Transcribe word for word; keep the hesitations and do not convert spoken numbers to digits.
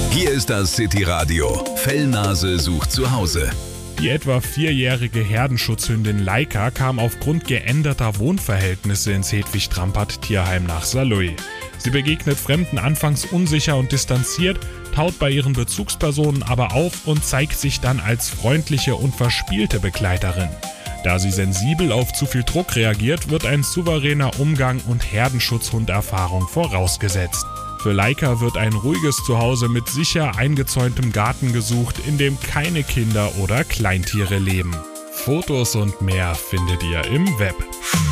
Hier ist das City Radio. Fellnase sucht zu Hause. Die etwa vierjährige Herdenschutzhündin Laika kam aufgrund geänderter Wohnverhältnisse ins Hedwig-Trampert-Tierheim nach Saarlouis. Sie begegnet Fremden anfangs unsicher und distanziert, taut bei ihren Bezugspersonen aber auf und zeigt sich dann als freundliche und verspielte Begleiterin. Da sie sensibel auf zu viel Druck reagiert, wird ein souveräner Umgang und Herdenschutzhunderfahrung vorausgesetzt. Für Laika wird ein ruhiges Zuhause mit sicher eingezäuntem Garten gesucht, in dem keine Kinder oder Kleintiere leben. Fotos und mehr findet ihr im Web.